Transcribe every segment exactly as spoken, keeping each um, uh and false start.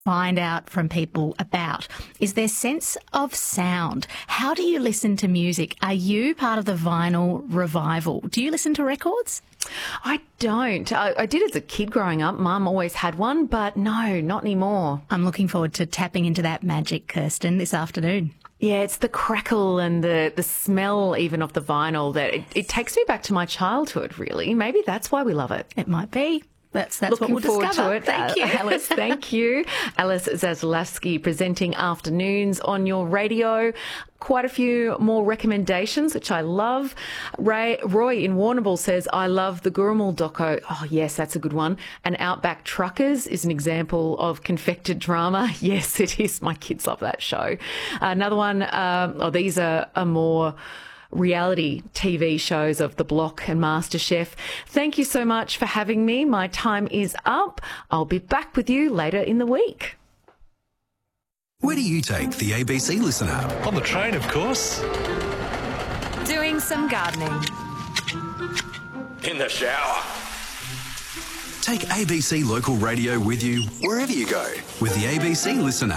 find out from people about is their sense of sound. How do you listen to music? Are you part of the vinyl revival? Do you listen to records? I don't. I, I did as a kid growing up. Mum always had one, but no, not anymore. I'm looking forward to tapping into that magic, Kirsten, this afternoon. Yeah, it's the crackle and the, the smell even of the vinyl that it, it takes me back to my childhood, really. Maybe that's why we love it. It might be. That's, that's Looking what we'll forward discover. to it. Thank you. Uh, Alice, thank you. Alice Zaslavsky presenting Afternoons on your radio. Quite a few more recommendations, which I love. Ray, Roy in Warrnambool says, I love the Gurrumul doco. Oh, yes, that's a good one. And Outback Truckers is an example of confected drama. Yes, it is. My kids love that show. Another one, um, oh, these are, are more reality T V shows of The Block and MasterChef. Thank you so much for having me. My time is up. I'll be back with you later in the week. Where do you take the A B C Listen app? On the train, of course. Doing some gardening. In the shower. Take A B C Local Radio with you wherever you go with the A B C Listen app.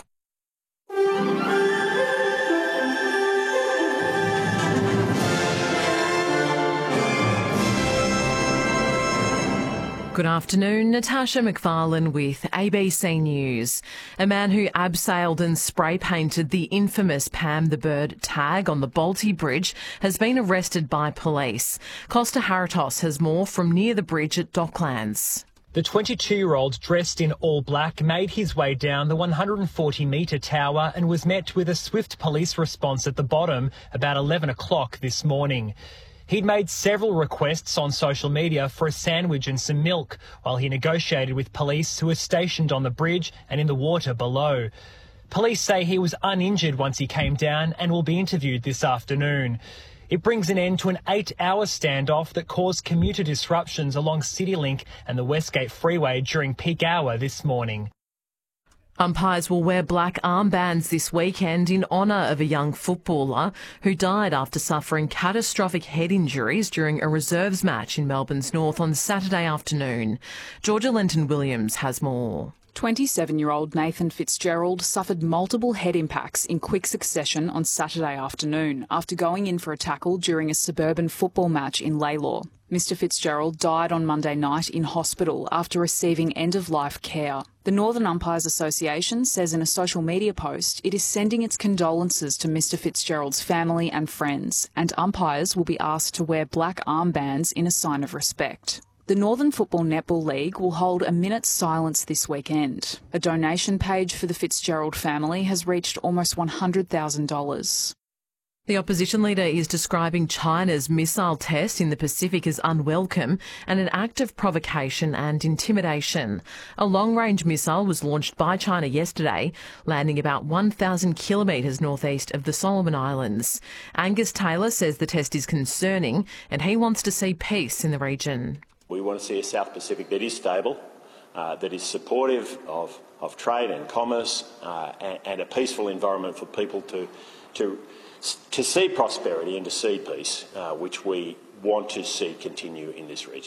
Good afternoon, Natasha McFarlane with A B C News. A man who abseiled and spray painted the infamous Pam the Bird tag on the Balti Bridge has been arrested by police. Costa Haritos has more from near the bridge at Docklands. The twenty-two-year-old, dressed in all black, made his way down the one hundred forty metre tower and was met with a swift police response at the bottom about eleven o'clock this morning. He'd made several requests on social media for a sandwich and some milk while he negotiated with police who were stationed on the bridge and in the water below. Police say he was uninjured once he came down and will be interviewed this afternoon. It brings an end to an eight-hour standoff that caused commuter disruptions along CityLink and the Westgate Freeway during peak hour this morning. Umpires will wear black armbands this weekend in honour of a young footballer who died after suffering catastrophic head injuries during a reserves match in Melbourne's North on Saturday afternoon. Georgia Lenton-Williams has more. twenty-seven-year-old Nathan Fitzgerald suffered multiple head impacts in quick succession on Saturday afternoon after going in for a tackle during a suburban football match in Laylaw. Mister Fitzgerald died on Monday night in hospital after receiving end-of-life care. The Northern Umpires Association says in a social media post it is sending its condolences to Mister Fitzgerald's family and friends, and umpires will be asked to wear black armbands in a sign of respect. The Northern Football Netball League will hold a minute's silence this weekend. A donation page for the Fitzgerald family has reached almost one hundred thousand dollars. The opposition leader is describing China's missile test in the Pacific as unwelcome and an act of provocation and intimidation. A long-range missile was launched by China yesterday, landing about one thousand kilometres northeast of the Solomon Islands. Angus Taylor says the test is concerning and he wants to see peace in the region. We want to see a South Pacific that is stable, uh, that is supportive of, of trade and commerce uh, and, and a peaceful environment for people to, to to see prosperity and to see peace, uh, which we want to see continue in this region.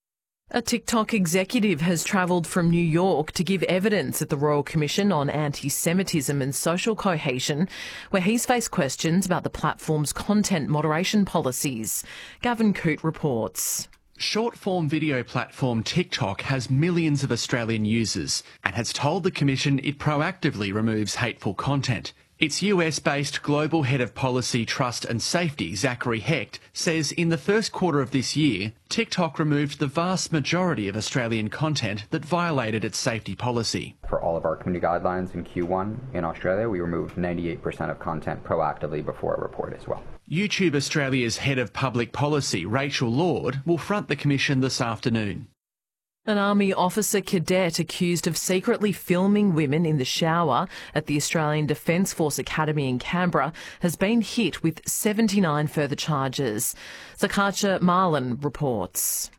A TikTok executive has travelled from New York to give evidence at the Royal Commission on Anti-Semitism and Social Cohesion, where he's faced questions about the platform's content moderation policies. Gavin Coote reports. Short-form video platform TikTok has millions of Australian users and has told the Commission it proactively removes hateful content. Its U S-based Global Head of Policy, Trust and Safety, Zachary Hecht, says in the first quarter of this year, TikTok removed the vast majority of Australian content that violated its safety policy. For all of our community guidelines in Q one in Australia, we removed ninety-eight percent of content proactively before a report as well. YouTube Australia's Head of Public Policy, Rachel Lord, will front the Commission this afternoon. An Army officer cadet accused of secretly filming women in the shower at the Australian Defence Force Academy in Canberra has been hit with seventy-nine further charges. Zakacha Marlin reports.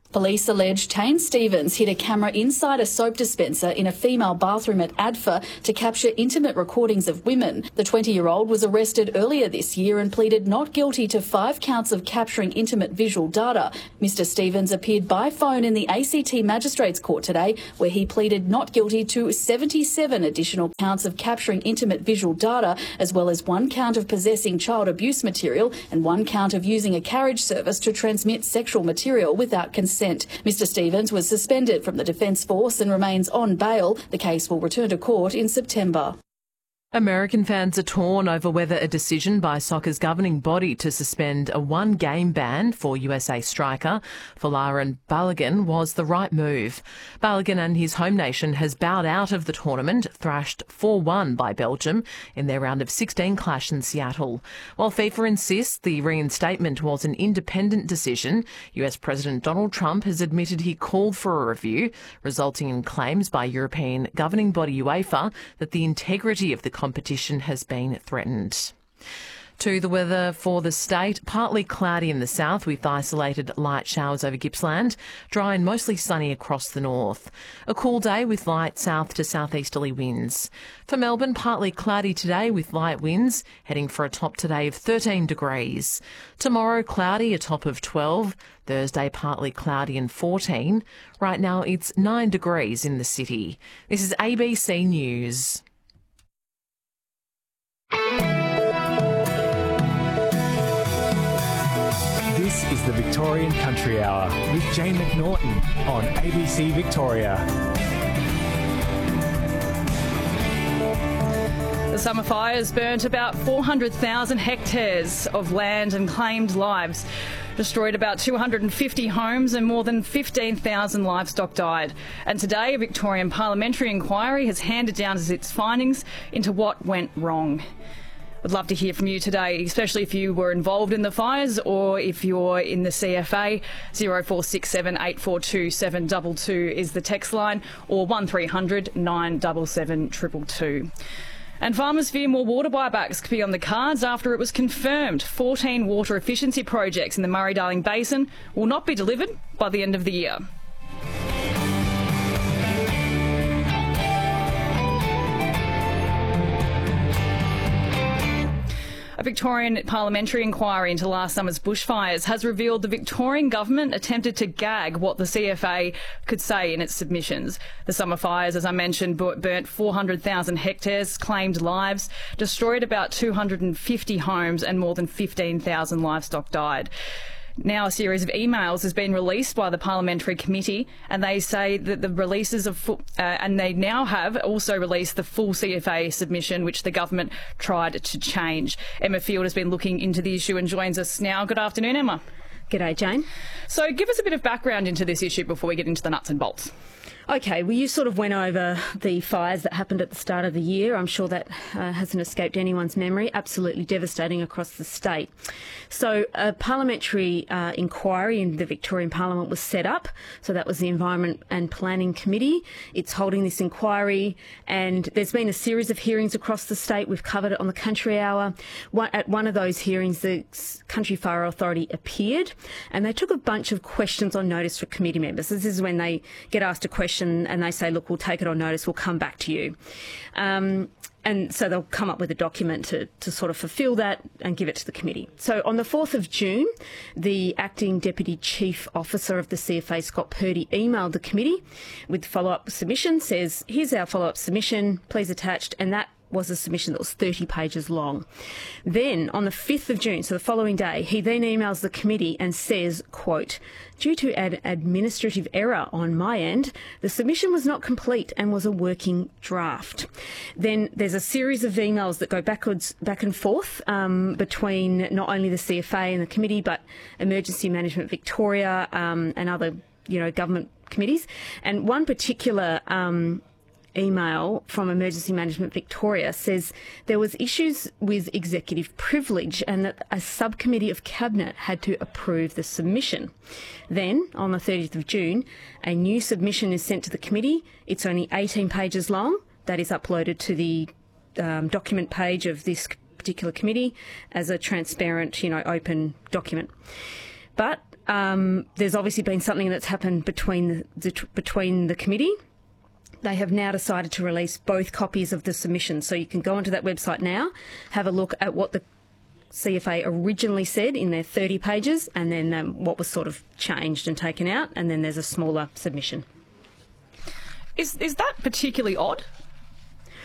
Police allege Tane Stevens hid a camera inside a soap dispenser in a female bathroom at Adfa to capture intimate recordings of women. The twenty-year-old was arrested earlier this year and pleaded not guilty to five counts of capturing intimate visual data. Mister Stevens appeared by phone in the A C T Magistrates Court today, where he pleaded not guilty to seventy-seven additional counts of capturing intimate visual data, as well as one count of possessing child abuse material and one count of using a carriage service to transmit sexual material without consent. Mister Stevens was suspended from the Defence Force and remains on bail. The case will return to court in September. American fans are torn over whether a decision by soccer's governing body to suspend a one-game ban for U S A striker Folarin Balogun was the right move. Balogun and his home nation has bowed out of the tournament, thrashed four one by Belgium in their round of sixteen clash in Seattle. While FIFA insists the reinstatement was an independent decision, U S President Donald Trump has admitted he called for a review, resulting in claims by European governing body UEFA that the integrity of the competition has been threatened. To the weather for the state, partly cloudy in the south with isolated light showers over Gippsland, dry and mostly sunny across the north. A cool day with light south to southeasterly winds. For Melbourne, partly cloudy today with light winds, heading for a top today of thirteen degrees. Tomorrow, cloudy, a top of twelve. Thursday, partly cloudy and fourteen. Right now, it's nine degrees in the city. This is A B C News. This is the Victorian Country Hour with Jane McNaughton on A B C Victoria. The summer fires burnt about four hundred thousand hectares of land and claimed lives. Destroyed about two hundred fifty homes and more than fifteen thousand livestock died. And today, a Victorian parliamentary inquiry has handed down its findings into what went wrong. I'd love to hear from you today, especially if you were involved in the fires or if you're in the C F A. zero four six seven eight four two seven two two is the text line, or one three hundred nine seven seven two two two. And farmers fear more water buybacks could be on the cards after it was confirmed fourteen water efficiency projects in the Murray-Darling Basin will not be delivered by the end of the year. A Victorian parliamentary inquiry into last summer's bushfires has revealed the Victorian government attempted to gag what the C F A could say in its submissions. The summer fires, as I mentioned, burnt four hundred thousand hectares, claimed lives, destroyed about two hundred fifty homes and more than fifteen thousand livestock died. Now a series of emails has been released by the Parliamentary Committee, and they say that the releases of full, uh, and they now have also released the full C F A submission, which the government tried to change. Emma Field has been looking into the issue and joins us now. Good afternoon, Emma. G'day, Jane. So give us a bit of background into this issue before we get into the nuts and bolts. Okay, well, you sort of went over the fires that happened at the start of the year. I'm sure that uh, hasn't escaped anyone's memory. Absolutely devastating across the state. So a parliamentary uh, inquiry in the Victorian Parliament was set up. So that was the Environment and Planning Committee. It's holding this inquiry, and there's been a series of hearings across the state. We've covered it on the Country Hour. One, at one of those hearings, the Country Fire Authority appeared, and they took a bunch of questions on notice for committee members. This is when they get asked a question and they say, look, we'll take it on notice, we'll come back to you. Um, and so they'll come up with a document to, to sort of fulfil that and give it to the committee. So on the fourth of June, the Acting Deputy Chief Officer of the C F A, Scott Purdy, emailed the committee with follow-up submission, says, here's our follow-up submission, please attached, and that was a submission that was thirty pages long. Then, on the fifth of June, so the following day, he then emails the committee and says, quote, due to an administrative error on my end, the submission was not complete and was a working draft. Then there's a series of emails that go backwards, back and forth um, between not only the C F A and the committee, but Emergency Management Victoria um, and other, you know, government committees. And one particular um, email from Emergency Management Victoria says there was issues with executive privilege and that a subcommittee of Cabinet had to approve the submission. Then, on the thirtieth of June, a new submission is sent to the committee. It's only eighteen pages long. That is uploaded to the um, document page of this particular committee as a transparent, you know, open document. But um, there's obviously been something that's happened between the, the between the committee. They have now decided to release both copies of the submission. So you can go onto that website now, have a look at what the C F A originally said in their thirty pages, and then um, what was sort of changed and taken out, and then there's a smaller submission. Is is that particularly odd?